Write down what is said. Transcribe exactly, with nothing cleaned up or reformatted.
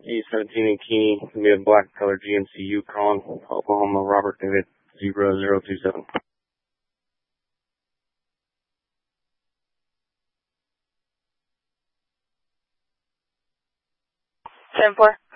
E seventeen in Keeney, it's going to be a black color G M C Yukon, Oklahoma, Robert David zero zero two seven. seven four.